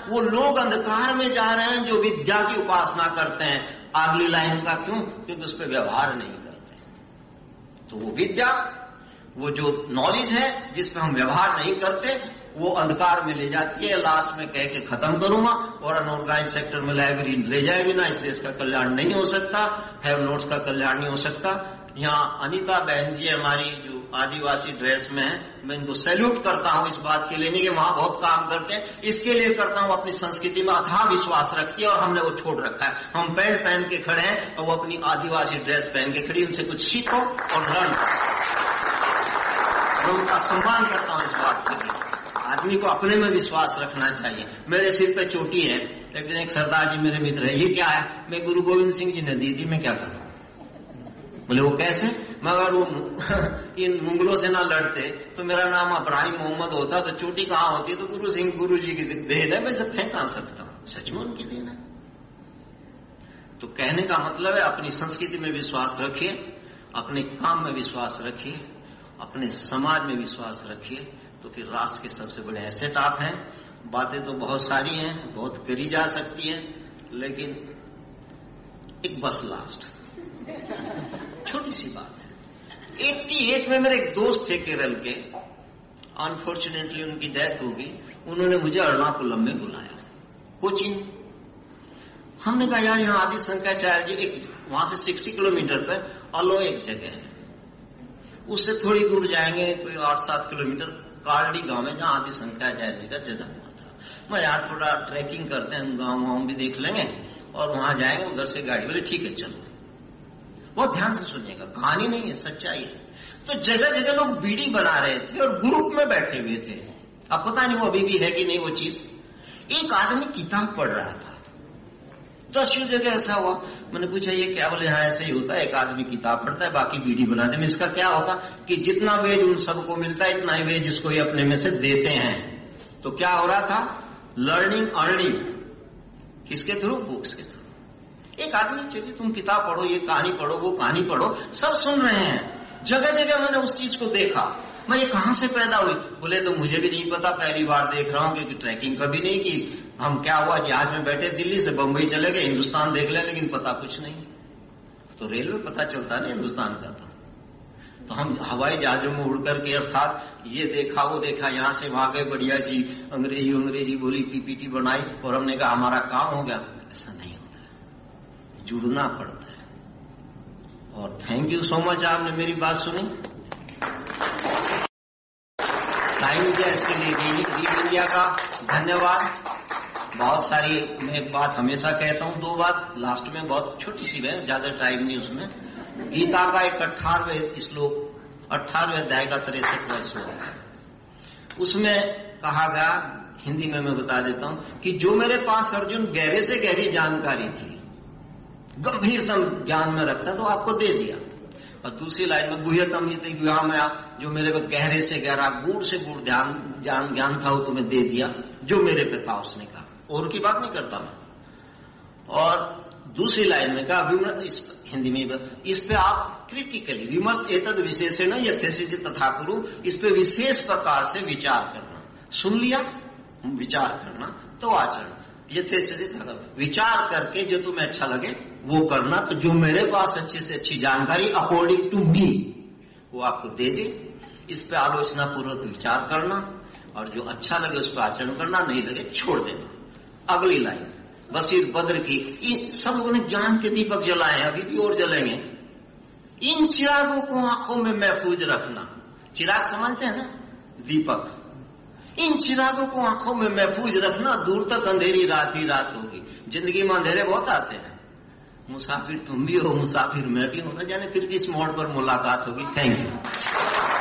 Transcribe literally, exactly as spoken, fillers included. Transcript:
वो लोग अंधकार में जा रहे हैं जो विद्या की उपासना करते हैं। अगली लाइन का क्यों? क्योंकि उस पर व्यवहार नहीं करते। तो वो विद्या, वो जो नॉलेज है जिस पे हम व्यवहार नहीं करते, वो अंधकार में ले जाती है। लास्ट में कह के खत्म करूंगा, और अनऑर्गेनाइज सेक्टर में लाइब्रेरी ले जाए बिना इस देश का कल्याण नहीं हो सकता, हैव नोट्स का कल्याण नहीं हो सकता। यहाँ अनीता बहन जी हमारी जो आदिवासी ड्रेस में है, मैं इनको सैल्यूट करता हूँ इस बात के लिए, नहीं कि वहां बहुत काम करते हैं, इसके लिए करता हूँ अपनी संस्कृति में अथाह विश्वास रखती है और हमने वो छोड़ रखा है। हम पैंट पहन के खड़े हैं और वो अपनी आदिवासी ड्रेस पहन के खड़ी, उनसे कुछ सीखो और लर्न करो। उनका सम्मान करता हूँ इस बात के लिए। आदमी को अपने में विश्वास रखना चाहिए। मेरे सिर पे चोटी है, एक दिन एक सरदार जी मेरे मित्र है, ये क्या है? मैं गुरु गोविंद सिंह जी ने दी थी, मैं क्या करूं? बोले वो कैसे? मगर वो इन मुगलों से ना लड़ते तो मेरा नाम अब्राहिम मोहम्मद होता, तो चोटी कहाँ होती? तो गुरु सिंह गुरु जी की देन है, मैं सब फेंक कहां सकता हूं? सच में उनकी देन है। तो कहने का मतलब है अपनी संस्कृति में विश्वास रखिए, अपने काम में विश्वास रखिए, अपने समाज में विश्वास रखिए, तो फिर राष्ट्र के सबसे बड़े एसेट आप हैं। बातें तो बहुत सारी हैं, बहुत करी जा सकती है, लेकिन एक बस लास्ट छोटी सी बात है। अठासी में मेरे एक दोस्त थे केरल के, अनफॉर्चुनेटली उनकी डेथ होगी। उन्होंने मुझे एर्नाकुलम में बुलाया, कोचिन। हमने कहा यार यहाँ आदि शंकराचार्य जी, एक वहां से साठ किलोमीटर पर अलो एक जगह है, उससे थोड़ी दूर जाएंगे कोई आठ सात किलोमीटर, कालडी गांव में, जहां आदि शंकराचार्य जी का जन्म हुआ था। मैं यार थोड़ा ट्रैकिंग करते हैं, गांव वाँव भी देख लेंगे और वहां जाएंगे, उधर से गाड़ी। बोले ठीक है चलो। बहुत ध्यान से सुनिएगा, कहानी नहीं है, सच्चाई है। तो जगह जगह लोग बीड़ी बना रहे थे और ग्रुप में बैठे हुए थे। अब पता नहीं वो अभी भी है कि नहीं वो चीज। एक आदमी किताब पढ़ रहा था, दस जगह ऐसा हुआ। मैंने पूछा ये क्या? बोले हाँ ऐसे ही होता है, एक आदमी किताब पढ़ता है, बाकी बीड़ी बनाते हैं। इसका क्या होता कि जितना वेज उन सबको मिलता है, इतना ही वेज इसको ही अपने में से देते हैं। तो क्या हो रहा था? Learning earning. किसके थ्रू? बुक्स के थ्रू। एक आदमी चलिए तुम किताब पढ़ो, ये कहानी पढ़ो, वो कहानी पढ़ो, सब सुन रहे हैं। जगह जगह मैंने उस चीज को देखा। मैं ये कहां से पैदा हुई? बोले तो मुझे भी नहीं पता, पहली बार देख रहा हूं, क्योंकि ट्रैकिंग कभी नहीं की। हम क्या हुआ जहाज में बैठे, दिल्ली से बंबई चले गए, हिंदुस्तान देख ले, लेकिन पता कुछ नहीं। तो रेलवे पता चलता नहीं हिंदुस्तान का था। तो हम हवाई जहाजों में उड़ करके अर्थात ये देखा वो देखा, यहां से वहां गए, बढ़िया सी अंग्रेजी अंग्रेजी बोली, पीपीटी बनाई और हमने कहा हमारा काम हो गया। ऐसा नहीं होता है, जुड़ना पड़ता है। और थैंक यू सो मच, आपने मेरी बात सुनी, टाइम दिया इसके लिए। रीड इंडिया का धन्यवाद। बहुत सारी, मैं एक बात हमेशा कहता हूं, दो बात लास्ट में, बहुत छोटी सी है, ज्यादा टाइम नहीं उसमें। गीता का एक अठारहवें श्लोक, अठारहवें अध्याय का तिरसठवां श्लोक, उसमें कहा गया, हिंदी में मैं बता देता हूं, कि जो मेरे पास अर्जुन गहरे से गहरी जानकारी थी, गंभीरतम ज्ञान में रखता, तो आपको दे दिया। और दूसरी लाइन में गुह्यतम हित गुह्यामया, जो मेरे पे गहरे से गहरा, गूढ़ से गूढ़ ध्यान ज्ञान ज्ञान था, वो तुम्हें दे दिया, जो मेरे पे था। उसने कहा, और की बात नहीं करता मैं। और दूसरी लाइन में कहा, इस हिंदी में, इस पे आप क्रिटिकली विमर्श एतद विशेषेण यथेसिद्धि तथा कुरु, इस पे विशेष प्रकार से विचार करना। सुन लिया, विचार करना, तो आचरण यथेसिद्धि तथा, विचार करके जो तुम्हें अच्छा लगे वो करना। तो जो मेरे पास अच्छी से अच्छी जानकारी अकॉर्डिंग टू मी, वो आपको दे दे, इस पे आलोचना पूर्वक विचार करना, और जो अच्छा लगे उस पर आचरण करना, नहीं लगे छोड़ देना। अगली लाइन बसीर बद्र की, सब लोगों ने ज्ञान के दीपक जलाए हैं, अभी भी और जलेंगे। इन चिरागों को आंखों में महफूज रखना। चिराग समझते हैं ना, दीपक। इन चिरागों को आंखों में महफूज रखना, दूर तक अंधेरी रात ही रात होगी। जिंदगी में अंधेरे बहुत आते हैं, मुसाफिर तुम भी हो, मुसाफिर मैं भी हूं, न जाने फिर किस मोड़ पर मुलाकात होगी। Thank you.